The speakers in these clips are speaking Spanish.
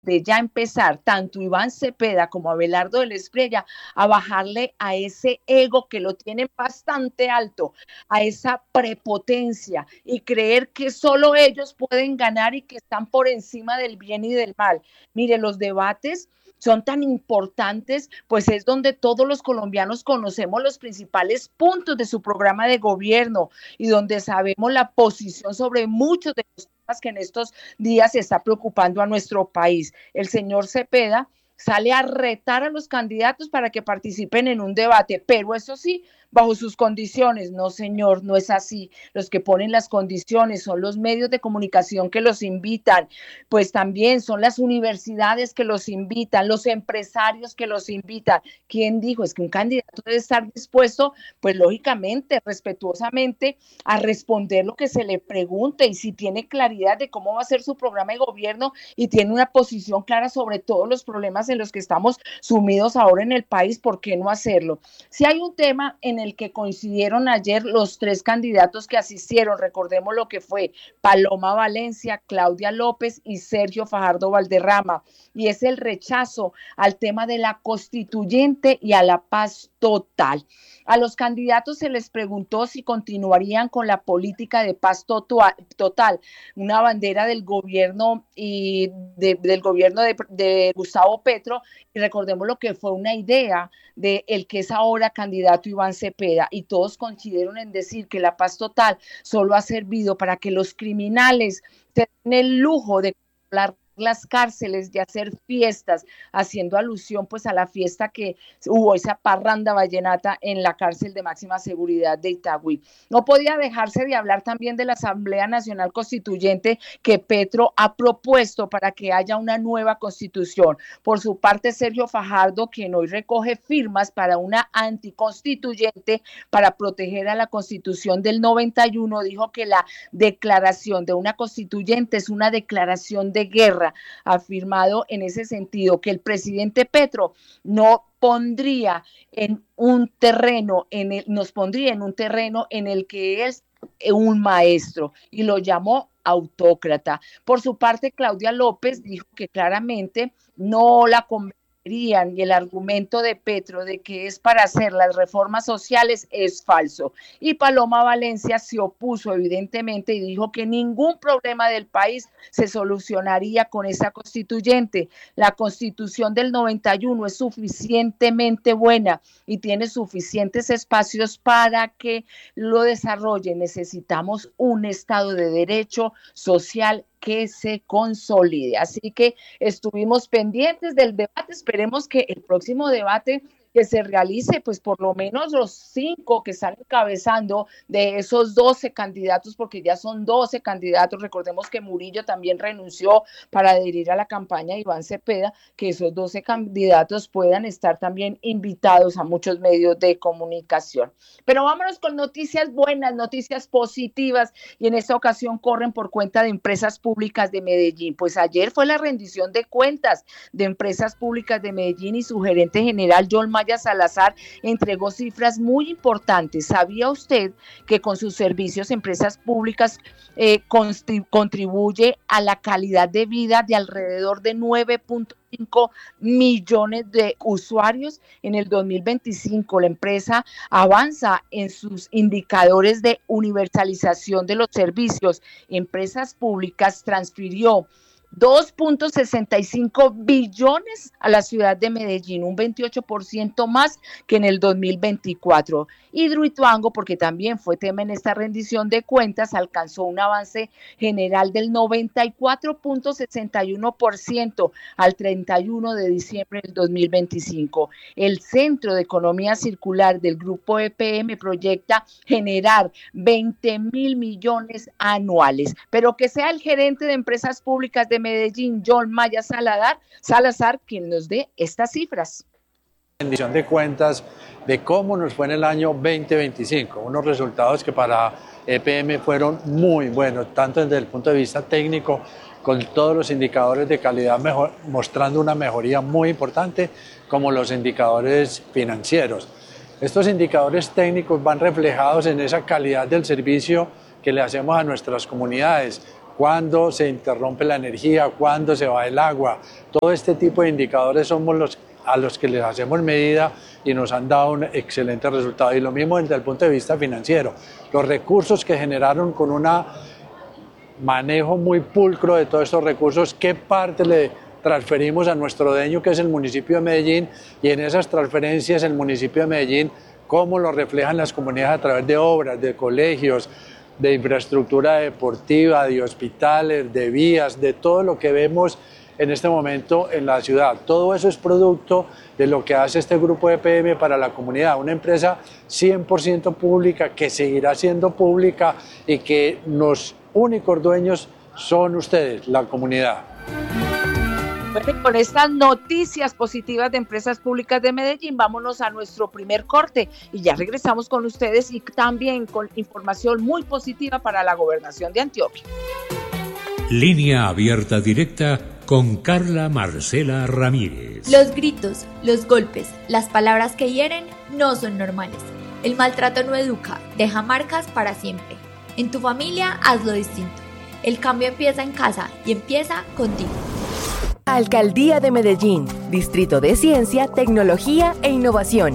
de ya empezar, tanto Iván Cepeda como Abelardo del Espriella, a bajarle a ese ego que lo tienen bastante alto, a esa prepotencia y creer que solo ellos pueden ganar y que están por encima del bien y del mal. Mire, los debates son tan importantes, pues es donde todos los colombianos conocemos los principales puntos de su programa de gobierno y donde sabemos la posición sobre muchos de los temas que en estos días está preocupando a nuestro país. El señor Cepeda sale a retar a los candidatos para que participen en un debate, pero eso sí, bajo sus condiciones. No, señor, no es así. Los que ponen las condiciones son los medios de comunicación que los invitan, pues también son las universidades que los invitan, los empresarios que los invitan. ¿Quién dijo? Es que un candidato debe estar dispuesto, pues lógicamente, respetuosamente, a responder lo que se le pregunte y si tiene claridad de cómo va a ser su programa de gobierno y tiene una posición clara sobre todos los problemas en los que estamos sumidos ahora en el país, ¿por qué no hacerlo? Si hay un tema en el que coincidieron ayer los tres candidatos que asistieron, recordemos lo que fue Paloma Valencia, Claudia López y Sergio Fajardo Valderrama, y es el rechazo al tema de la constituyente y a la paz total. A los candidatos se les preguntó si continuarían con la política de paz total, una bandera del gobierno y del gobierno de Gustavo Petro, y recordemos lo que fue una idea de el que es ahora candidato Iván Cepeda, y todos coincidieron en decir que la paz total solo ha servido para que los criminales tengan el lujo de hablar las cárceles, de hacer fiestas, haciendo alusión pues a la fiesta que hubo, esa parranda vallenata en la cárcel de máxima seguridad de Itagüí. No podía dejarse de hablar también de la Asamblea Nacional Constituyente que Petro ha propuesto para que haya una nueva constitución. Por su parte, Sergio Fajardo, quien hoy recoge firmas para una anticonstituyente para proteger a la Constitución del 91, dijo que la declaración de una constituyente es una declaración de guerra. Ha afirmado en ese sentido que el presidente Petro no pondría en un terreno, nos pondría en un terreno en el que es un maestro, y lo llamó autócrata. Por su parte, Claudia López dijo que claramente no la convencerían, y el argumento de Petro de que es para hacer las reformas sociales es falso. Y Paloma Valencia se opuso evidentemente y dijo que ningún problema del país se solucionaría con esa constituyente. La Constitución del 91 es suficientemente buena y tiene suficientes espacios para que lo desarrolle. Necesitamos un Estado de derecho social que se consolide. Así que estuvimos pendientes del debate. Esperemos que el próximo debate que se realice, pues por lo menos los 5 que están encabezando de esos 12 candidatos, porque ya son 12 candidatos. Recordemos que Murillo también renunció para adherir a la campaña de Iván Cepeda, que esos 12 candidatos puedan estar también invitados a muchos medios de comunicación. Pero vámonos con noticias buenas, noticias positivas, y en esta ocasión corren por cuenta de Empresas Públicas de Medellín. Pues ayer fue la rendición de cuentas de Empresas Públicas de Medellín y su gerente general, John Maya Salazar, entregó cifras muy importantes. ¿Sabía usted que con sus servicios Empresas Públicas contribuye a la calidad de vida de alrededor de 9.5 millones de usuarios? En el 2025 la empresa avanza en sus indicadores de universalización de los servicios. Empresas Públicas transfirió 2.65 billones a la ciudad de Medellín, un 28% más que en el 2024. Hidroituango, porque también fue tema en esta rendición de cuentas, alcanzó un avance general del 94.61% al 31 de diciembre del 2025. El Centro de Economía Circular del Grupo EPM proyecta generar 20.000 millones anuales. Pero que sea el gerente de Empresas Públicas de Medellín, John Maya Salazar, quien nos dé estas cifras. Rendición de cuentas de cómo nos fue en el año 2025, unos resultados que para EPM fueron muy buenos, tanto desde el punto de vista técnico, con todos los indicadores de calidad mostrando una mejoría muy importante, como los indicadores financieros. Estos indicadores técnicos van reflejados en esa calidad del servicio que le hacemos a nuestras comunidades. cuándo se interrumpe la energía, cuándo se va el agua. Todo este tipo de indicadores somos a los que les hacemos medida y nos han dado un excelente resultado. Y lo mismo desde el punto de vista financiero. Los recursos que generaron con un manejo muy pulcro de todos estos recursos, qué parte le transferimos a nuestro dueño, que es el municipio de Medellín, y en esas transferencias el municipio de Medellín, cómo lo reflejan las comunidades a través de obras, de colegios, de infraestructura deportiva, de hospitales, de vías, de todo lo que vemos en este momento en la ciudad. Todo eso es producto de lo que hace este grupo EPM para la comunidad, una empresa 100% pública que seguirá siendo pública y que los únicos dueños son ustedes, la comunidad. Bueno, con estas noticias positivas de empresas públicas de Medellín, vámonos a nuestro primer corte y ya regresamos con ustedes y también con información muy positiva para la gobernación de Antioquia. Línea abierta directa con Carla Marcela Ramírez. Los gritos, los golpes, las palabras que hieren no son normales. El maltrato no educa, deja marcas para siempre. En tu familia, hazlo distinto. El cambio empieza en casa y empieza contigo. Alcaldía de Medellín, Distrito de Ciencia, Tecnología e Innovación.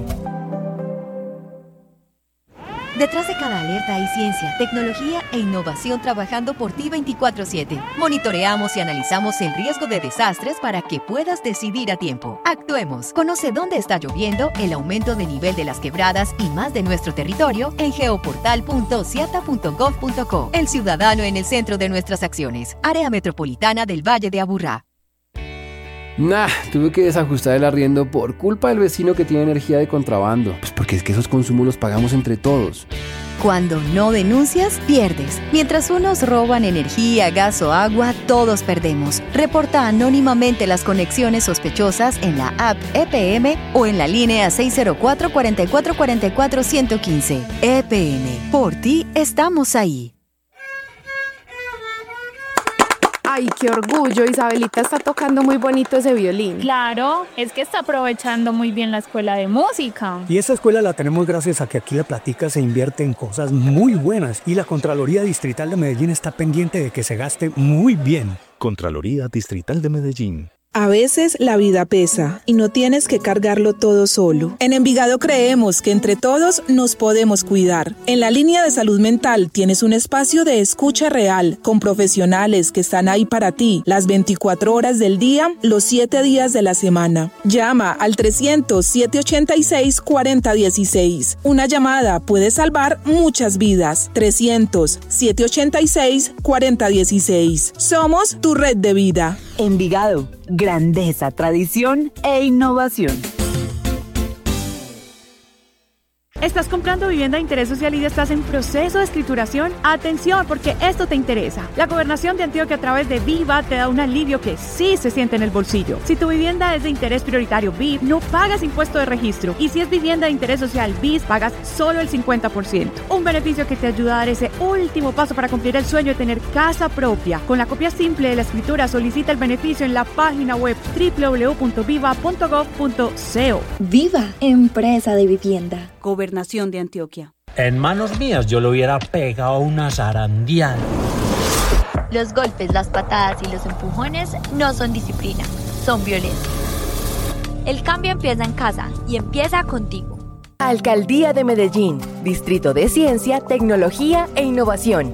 Detrás de cada alerta hay ciencia, tecnología e innovación trabajando por ti 24/7. Monitoreamos y analizamos el riesgo de desastres para que puedas decidir a tiempo. Actuemos. Conoce dónde está lloviendo, el aumento de nivel de las quebradas y más de nuestro territorio en geoportal.ciata.gov.co. El ciudadano en el centro de nuestras acciones. Área Metropolitana del Valle de Aburrá. Tuve que desajustar el arriendo por culpa del vecino que tiene energía de contrabando. Pues porque es que esos consumos los pagamos entre todos. Cuando no denuncias, pierdes. Mientras unos roban energía, gas o agua, todos perdemos. Reporta anónimamente las conexiones sospechosas en la app EPM o en la línea 604-4444-115. EPM, por ti estamos ahí. Ay, qué orgullo, Isabelita está tocando muy bonito ese violín. Claro, es que está aprovechando muy bien la escuela de música. Y esa escuela la tenemos gracias a que aquí la Platica se invierte en cosas muy buenas y la Contraloría Distrital de Medellín está pendiente de que se gaste muy bien. Contraloría Distrital de Medellín. A veces la vida pesa y no tienes que cargarlo todo solo. En Envigado creemos que entre todos nos podemos cuidar. En la línea de salud mental tienes un espacio de escucha real con profesionales que están ahí para ti las 24 horas del día, los 7 días de la semana. Llama al 300-786-4016. Una llamada puede salvar muchas vidas. 300-786-4016. Somos tu red de vida. Envigado, grandeza, tradición e innovación. ¿Estás comprando vivienda de interés social y ya estás en proceso de escrituración? Atención, porque esto te interesa. La Gobernación de Antioquia a través de Viva te da un alivio que sí se siente en el bolsillo. Si tu vivienda es de interés prioritario BID, no pagas impuesto de registro. Y si es vivienda de interés social BIS, pagas solo el 50%. Un beneficio que te ayuda a dar ese último paso para cumplir el sueño de tener casa propia. Con la copia simple de la escritura, solicita el beneficio en la página web www.viva.gov.co. Viva, empresa de vivienda. Gobernación de Antioquia. En manos mías yo le hubiera pegado una zarandeada. Los golpes, las patadas y los empujones no son disciplina, son violencia. El cambio empieza en casa y empieza contigo. Alcaldía de Medellín, Distrito de Ciencia, Tecnología e Innovación.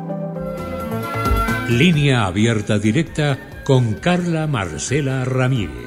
Línea abierta directa con Carla Marcela Ramírez.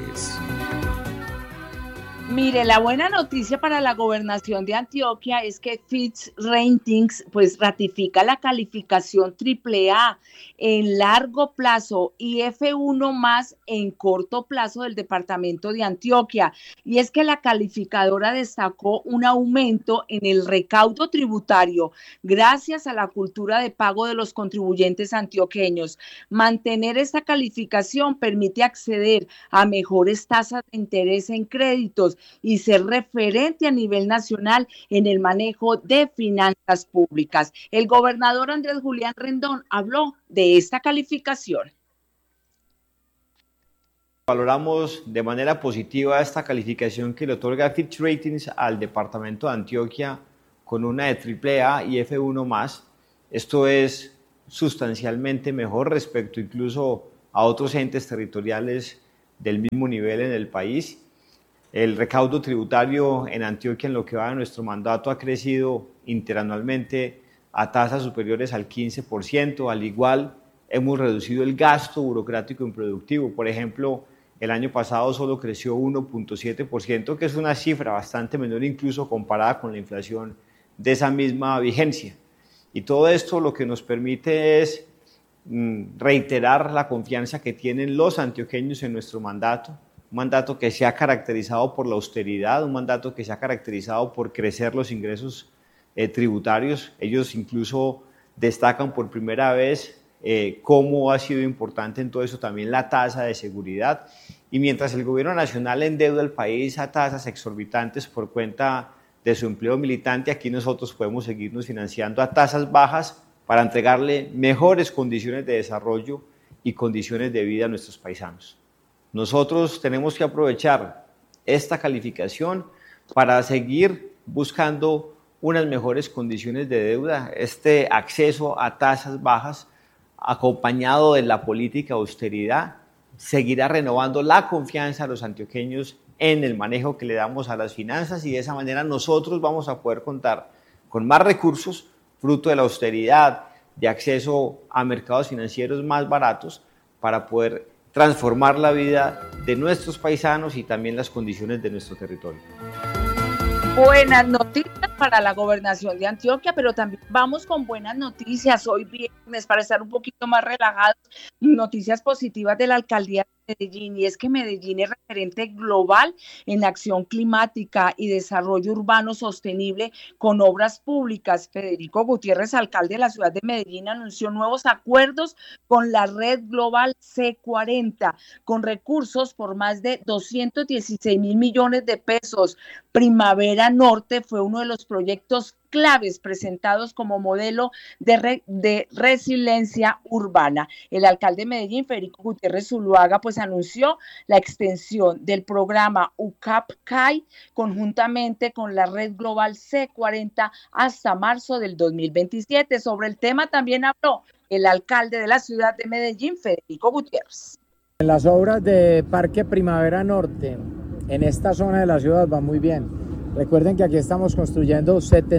Mire, la buena noticia para la gobernación de Antioquia es que Fitch Ratings pues ratifica la calificación AAA en largo plazo y F1+ en corto plazo del departamento de Antioquia. Y es que la calificadora destacó un aumento en el recaudo tributario gracias a la cultura de pago de los contribuyentes antioqueños. Mantener esta calificación permite acceder a mejores tasas de interés en créditos y ser referente a nivel nacional en el manejo de finanzas públicas. El gobernador Andrés Julián Rendón habló de esta calificación. Valoramos de manera positiva esta calificación que le otorga Fitch Ratings al departamento de Antioquia con una de AAA y F1+. Esto es sustancialmente mejor respecto incluso a otros entes territoriales del mismo nivel en el país. El recaudo tributario en Antioquia en lo que va de nuestro mandato ha crecido interanualmente a tasas superiores al 15%, al igual hemos reducido el gasto burocrático improductivo. Por ejemplo, el año pasado solo creció 1.7%, que es una cifra bastante menor incluso comparada con la inflación de esa misma vigencia. Y todo esto lo que nos permite es reiterar la confianza que tienen los antioqueños en nuestro mandato, un mandato que se ha caracterizado por la austeridad, un mandato que se ha caracterizado por crecer los ingresos tributarios. Ellos incluso destacan por primera vez cómo ha sido importante en todo eso también la tasa de seguridad. Y mientras el gobierno nacional endeuda al país a tasas exorbitantes por cuenta de su empleo militante, aquí nosotros podemos seguirnos financiando a tasas bajas para entregarle mejores condiciones de desarrollo y condiciones de vida a nuestros paisanos. Nosotros tenemos que aprovechar esta calificación para seguir buscando unas mejores condiciones de deuda, este acceso a tasas bajas acompañado de la política de austeridad seguirá renovando la confianza de los antioqueños en el manejo que le damos a las finanzas y de esa manera nosotros vamos a poder contar con más recursos fruto de la austeridad, de acceso a mercados financieros más baratos para poder transformar la vida de nuestros paisanos y también las condiciones de nuestro territorio. Buenas noticias para la gobernación de Antioquia, pero también vamos con buenas noticias hoy viernes para estar un poquito más relajados. Noticias positivas de la alcaldía de Medellín, y es que Medellín es referente global en acción climática y desarrollo urbano sostenible con obras públicas. Federico Gutiérrez, alcalde de la ciudad de Medellín, anunció nuevos acuerdos con la red global C40, con recursos por más de 216.000 millones de pesos. Primavera Norte fue uno de los proyectos claves presentados como modelo de resiliencia urbana. El alcalde de Medellín, Federico Gutiérrez Zuluaga, pues anunció la extensión del programa UCAP-CAI conjuntamente con la red global C40 hasta marzo del 2027. Sobre el tema también habló el alcalde de la ciudad de Medellín, Federico Gutiérrez. En las obras de Parque Primavera Norte, en esta zona de la ciudad va muy bien. Recuerden que aquí estamos construyendo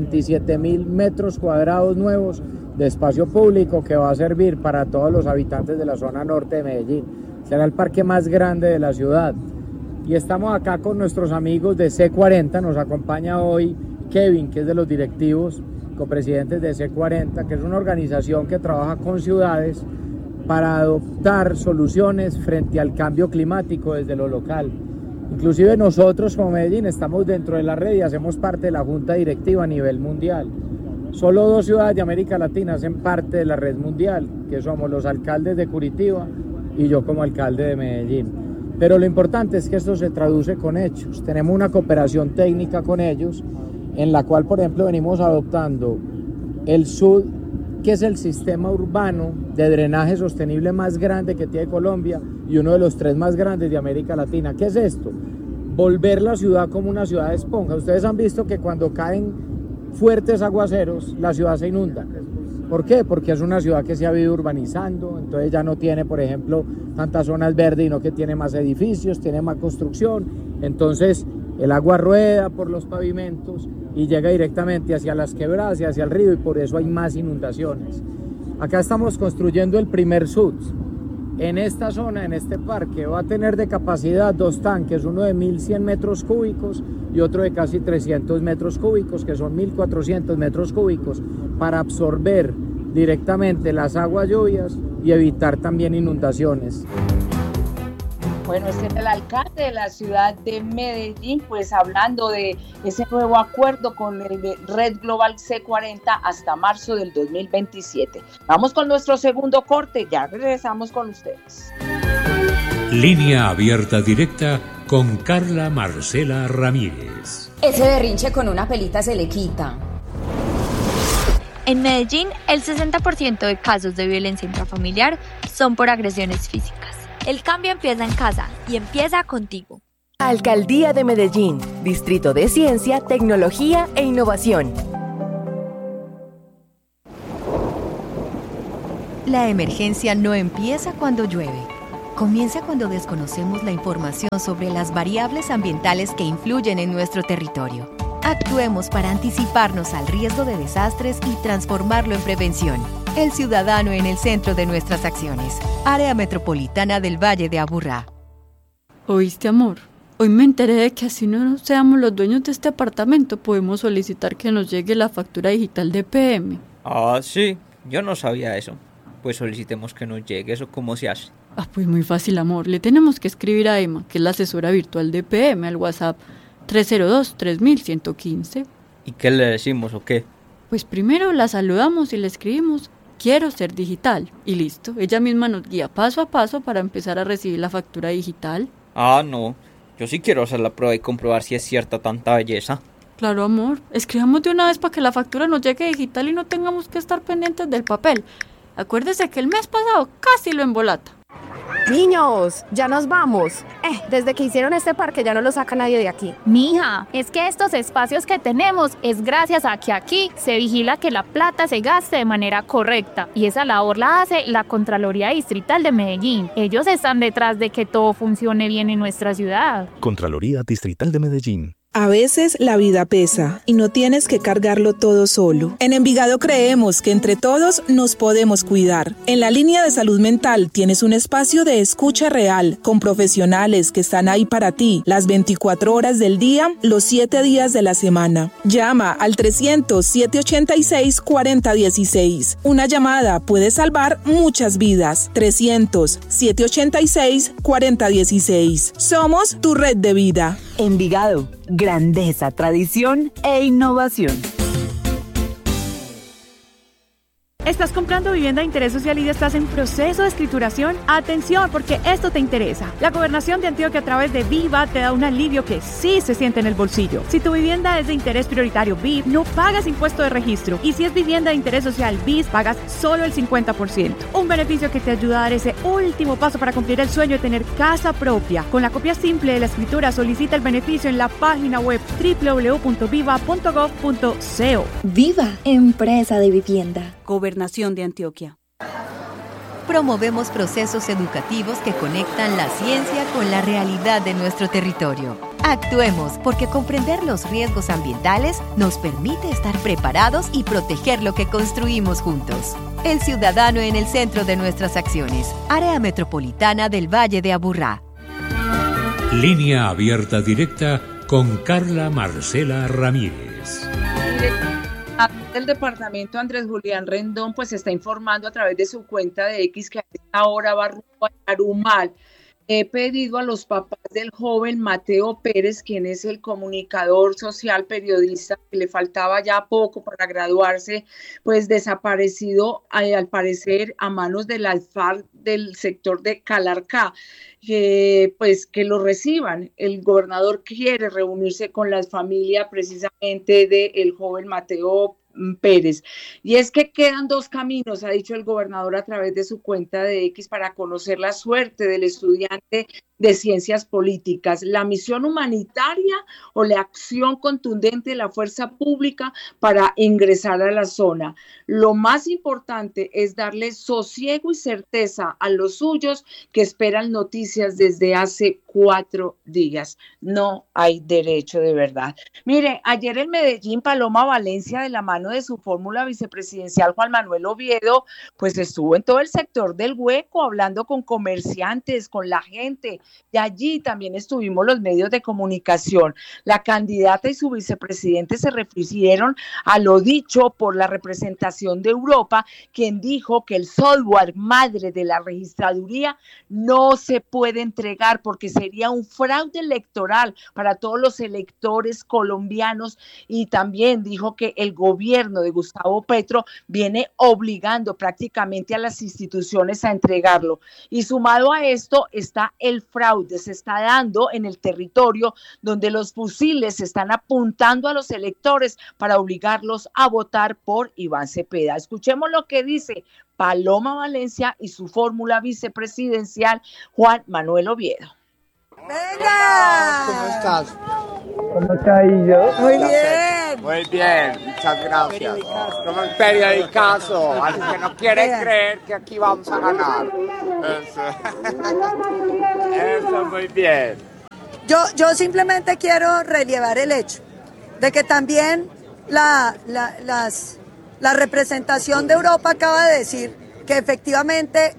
77.000 metros cuadrados nuevos de espacio público que va a servir para todos los habitantes de la zona norte de Medellín. Será el parque más grande de la ciudad. Y estamos acá con nuestros amigos de C40. Nos acompaña hoy Kevin, que es de los directivos, copresidentes de C40, que es una organización que trabaja con ciudades para adoptar soluciones frente al cambio climático desde lo local. Inclusive nosotros como Medellín estamos dentro de la red y hacemos parte de la junta directiva a nivel mundial. Solo 2 ciudades de América Latina hacen parte de la red mundial, que somos los alcaldes de Curitiba y yo como alcalde de Medellín. Pero lo importante es que esto se traduce con hechos. Tenemos una cooperación técnica con ellos, en la cual, por ejemplo, venimos adoptando el SUD, que es el sistema urbano de drenaje sostenible más grande que tiene Colombia y uno de los 3 más grandes de América Latina. ¿Qué es esto? Volver la ciudad como una ciudad de esponja. Ustedes han visto que cuando caen fuertes aguaceros, la ciudad se inunda. ¿Por qué? Porque es una ciudad que se ha ido urbanizando, entonces ya no tiene, por ejemplo, tantas zonas verdes, sino que tiene más edificios, tiene más construcción, entonces el agua rueda por los pavimentos y llega directamente hacia las quebradas y hacia el río, y por eso hay más inundaciones. Acá estamos construyendo el primer SUD. En esta zona, en este parque, va a tener de capacidad 2 tanques, uno de 1.100 metros cúbicos y otro de casi 300 metros cúbicos, que son 1.400 metros cúbicos, para absorber directamente las aguas lluvias y evitar también inundaciones. Bueno, este es el alcalde de la ciudad de Medellín, pues hablando de ese nuevo acuerdo con el Red Global C40 hasta marzo del 2027. Vamos con nuestro segundo corte, ya regresamos con ustedes. Línea abierta directa con Carla Marcela Ramírez. Ese berrinche con una pelita se le quita. En Medellín, el 60% de casos de violencia intrafamiliar son por agresiones físicas. El cambio empieza en casa y empieza contigo. Alcaldía de Medellín, Distrito de Ciencia, Tecnología e Innovación. La emergencia no empieza cuando llueve. Comienza cuando desconocemos la información sobre las variables ambientales que influyen en nuestro territorio. Actuemos para anticiparnos al riesgo de desastres y transformarlo en prevención. El ciudadano en el centro de nuestras acciones. Área Metropolitana del Valle de Aburrá. ¿Oíste, amor? Hoy me enteré de que así no seamos los dueños de este apartamento, podemos solicitar que nos llegue la factura digital de EPM. Ah, sí, yo no sabía eso. Pues solicitemos que nos llegue. ¿Eso cómo se hace? Pues muy fácil, amor. Le tenemos que escribir a Emma, que es la asesora virtual de EPM, al WhatsApp 302-3115. ¿Y qué le decimos o qué? Pues primero la saludamos y le escribimos: quiero ser digital. Y listo, ella misma nos guía paso a paso para empezar a recibir la factura digital. Ah, no. Yo sí quiero hacer la prueba y comprobar si es cierta tanta belleza. Claro, amor. Escribamos de una vez para que la factura nos llegue digital y no tengamos que estar pendientes del papel. Acuérdese que el mes pasado casi lo embolata. Niños, ya nos vamos. Desde que hicieron este parque ya no lo saca nadie de aquí. Mija, es que estos espacios que tenemos es gracias a que aquí se vigila que la plata se gaste de manera correcta. Y esa labor la hace la Contraloría Distrital de Medellín. Ellos están detrás de que todo funcione bien en nuestra ciudad. Contraloría Distrital de Medellín. A veces la vida pesa y no tienes que cargarlo todo solo. En Envigado creemos que entre todos nos podemos cuidar. En la línea de salud mental tienes un espacio de escucha real con profesionales que están ahí para ti las 24 horas del día, los 7 días de la semana. Llama al 300-786-4016. Una llamada puede salvar muchas vidas. 300-786-4016. Somos tu red de vida. Envigado, grandeza, tradición e innovación. ¿Estás comprando vivienda de interés social y ya estás en proceso de escrituración? Atención, porque esto te interesa. La Gobernación de Antioquia a través de Viva te da un alivio que sí se siente en el bolsillo. Si tu vivienda es de interés prioritario BID, no pagas impuesto de registro. Y si es vivienda de interés social BIS, pagas solo el 50%. Un beneficio que te ayuda a dar ese último paso para cumplir el sueño de tener casa propia. Con la copia simple de la escritura, solicita el beneficio en la página web www.viva.gov.co. Viva, empresa de vivienda. Gobernación de Antioquia. Promovemos procesos educativos que conectan la ciencia con la realidad de nuestro territorio. Actuemos porque comprender los riesgos ambientales nos permite estar preparados y proteger lo que construimos juntos. El ciudadano en el centro de nuestras acciones. Área Metropolitana del Valle de Aburrá. Línea abierta directa con Carla Marcela Ramírez. El departamento Andrés Julián Rendón pues está informando a través de su cuenta de X que a esta hora va rumbo a Yarumal. He pedido a los papás del joven Mateo Pérez, quien es el comunicador social, periodista, que le faltaba ya poco para graduarse, pues desaparecido al parecer a manos del ALFAR del sector de Calarcá, pues que lo reciban. El gobernador quiere reunirse con la familia precisamente del joven Mateo Pérez. Y es que quedan dos caminos, ha dicho el gobernador a través de su cuenta de X, para conocer la suerte del estudiante de ciencias políticas: la misión humanitaria o la acción contundente de la fuerza pública para ingresar a la zona. Lo más importante es darle sosiego y certeza a los suyos que esperan noticias desde hace 4 días. No hay derecho de verdad. Mire, ayer en Medellín, Paloma Valencia, de la mano de su fórmula vicepresidencial Juan Manuel Oviedo, pues estuvo en todo el sector del Hueco hablando con comerciantes, con la gente. Y allí también estuvimos los medios de comunicación. La candidata y su vicepresidente se refirieron a lo dicho por la representación de Europa, quien dijo que el software madre de la registraduría no se puede entregar porque sería un fraude electoral para todos los electores colombianos, y también dijo que el gobierno de Gustavo Petro viene obligando prácticamente a las instituciones a entregarlo. Y sumado a esto está el fraude, se está dando en el territorio donde los fusiles están apuntando a los electores para obligarlos a votar por Iván Cepeda. Escuchemos lo que dice Paloma Valencia y su fórmula vicepresidencial Juan Manuel Oviedo. ¡Venga! ¿Cómo estás? ¿Cómo está ahí yo? Muy bien. Muy bien, muchas gracias. Como un periodicazo, así que no quiere creer que aquí vamos a ganar. Eso muy bien. Yo simplemente quiero relevar el hecho de que también la representación de Europa acaba de decir que efectivamente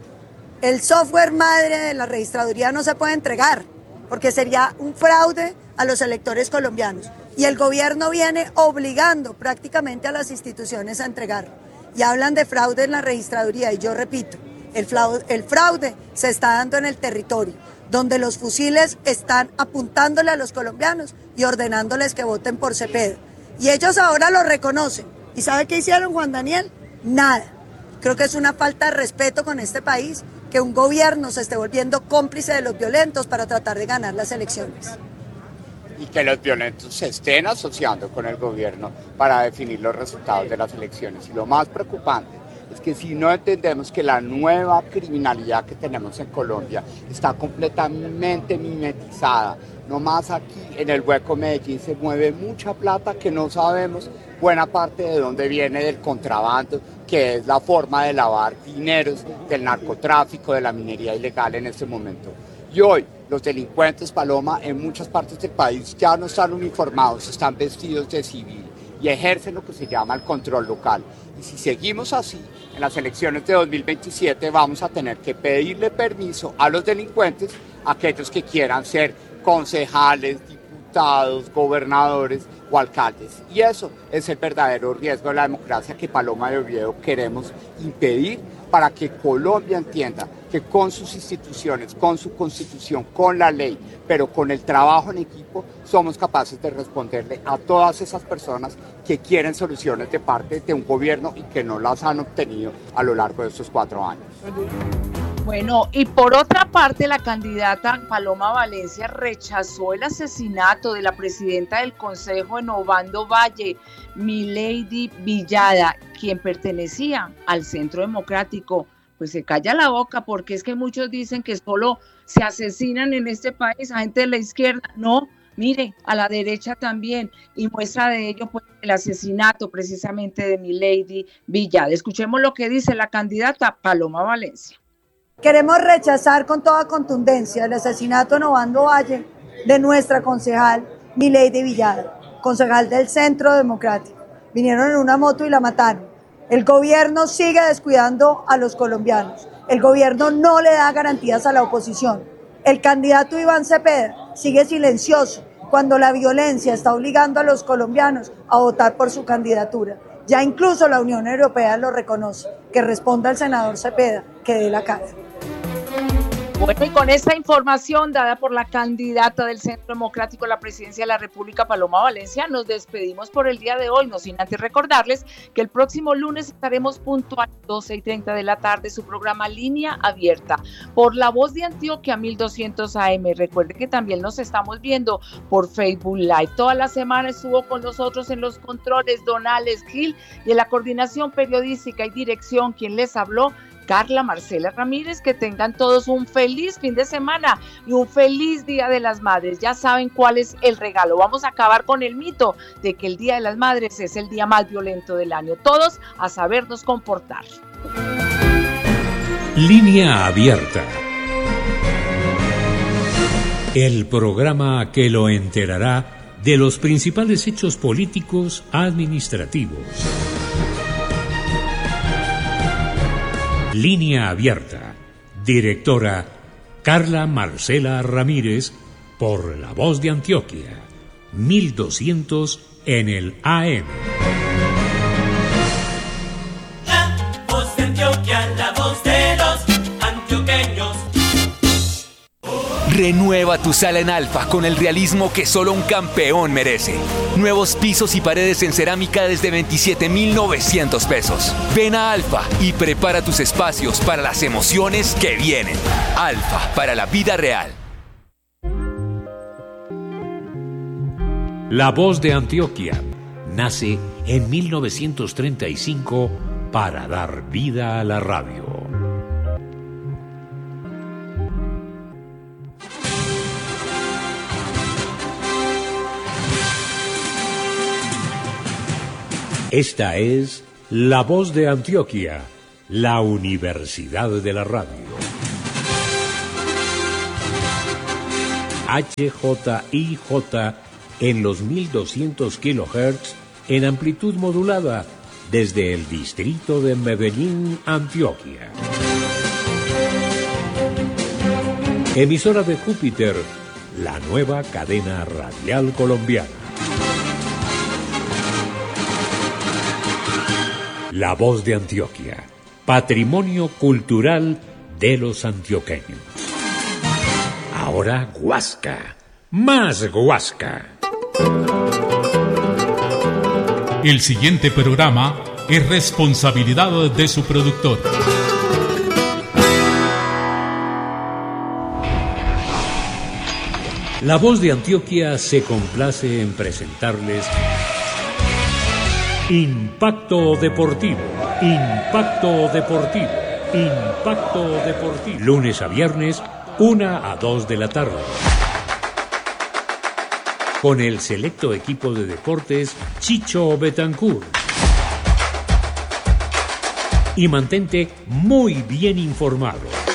el software madre de la registraduría no se puede entregar, porque sería un fraude a los electores colombianos. Y el gobierno viene obligando prácticamente a las instituciones a entregarlo. Y hablan de fraude en la registraduría, y yo repito, el fraude se está dando en el territorio, donde los fusiles están apuntándole a los colombianos y ordenándoles que voten por Cepeda. Y ellos ahora lo reconocen. ¿Y sabe qué hicieron, Juan Daniel? Nada. Creo que es una falta de respeto con este país que un gobierno se esté volviendo cómplice de los violentos para tratar de ganar las elecciones. Y que los violentos se estén asociando con el gobierno para definir los resultados de las elecciones. Y lo más preocupante es que si no entendemos que la nueva criminalidad que tenemos en Colombia está completamente mimetizada, nomás aquí en el hueco Medellín se mueve mucha plata que no sabemos buena parte de dónde viene, del contrabando, que es la forma de lavar dineros del narcotráfico, de la minería ilegal en este momento. Y hoy los delincuentes, Paloma, en muchas partes del país ya no están uniformados, están vestidos de civil y ejercen lo que se llama el control local. Y si seguimos así, en las elecciones de 2027 vamos a tener que pedirle permiso a los delincuentes, aquellos que quieran ser concejales, diputados, gobernadores o alcaldes. Y eso es el verdadero riesgo de la democracia que Paloma de Oviedo queremos impedir, para que Colombia entienda que con sus instituciones, con su constitución, con la ley, pero con el trabajo en equipo, somos capaces de responderle a todas esas personas que quieren soluciones de parte de un gobierno y que no las han obtenido a lo largo de estos 4 años. Bueno, y por otra parte, la candidata Paloma Valencia rechazó el asesinato de la presidenta del Consejo en Obando Valle, Milady Villada, quien pertenecía al Centro Democrático. Pues se calla la boca, porque es que muchos dicen que solo se asesinan en este país a gente de la izquierda. No, mire, a la derecha también, y muestra de ello pues el asesinato precisamente de Milady Villada. Escuchemos lo que dice la candidata Paloma Valencia. Queremos rechazar con toda contundencia el asesinato en Obando Valle de nuestra concejal Milady Villada, concejal del Centro Democrático. Vinieron en una moto y la mataron. El gobierno sigue descuidando a los colombianos. El gobierno no le da garantías a la oposición. El candidato Iván Cepeda sigue silencioso cuando la violencia está obligando a los colombianos a votar por su candidatura. Ya incluso la Unión Europea lo reconoce. Que responda el senador Cepeda, que dé la cara. Bueno, y con esta información dada por la candidata del Centro Democrático a la presidencia de la República, Paloma Valencia, nos despedimos por el día de hoy, no sin antes recordarles que el próximo lunes estaremos puntual 12:30 de la tarde, su programa Línea Abierta, por La Voz de Antioquia 1200 AM. Recuerde que también nos estamos viendo por Facebook Live. Toda la semana estuvo con nosotros en los controles Don Alex Gil, y en la coordinación periodística y dirección, quien les habló, Carla Marcela Ramírez. Que tengan todos un feliz fin de semana y un feliz Día de las Madres. Ya saben cuál es el regalo. Vamos a acabar con el mito de que el Día de las Madres es el día más violento del año. Todos a sabernos comportar. Línea Abierta. El programa que lo enterará de los principales hechos políticos administrativos. Línea Abierta. Directora Carla Marcela Ramírez, por La Voz de Antioquia, 1200 en el AM. La Voz de Antioquia, la voz de los antioqueños. Renueva tu sala en Alfa con el realismo que solo un campeón merece. Nuevos pisos y paredes en cerámica desde 27,900 pesos. Ven a Alfa y prepara tus espacios para las emociones que vienen. Alfa, para la vida real. La Voz de Antioquia nace en 1935 para dar vida a la radio. Esta es La Voz de Antioquia, la Universidad de la Radio. HJIJ en los 1200 kHz en amplitud modulada desde el distrito de Medellín, Antioquia. Emisora de Júpiter, la nueva cadena radial colombiana. La Voz de Antioquia, patrimonio cultural de los antioqueños. Ahora Guasca, más Guasca. El siguiente programa es responsabilidad de su productor. La Voz de Antioquia se complace en presentarles Impacto Deportivo, Impacto Deportivo, Impacto Deportivo. Lunes a viernes, 1 a 2 de la tarde. Con el selecto equipo de deportes Chicho Betancourt. Y mantente muy bien informado.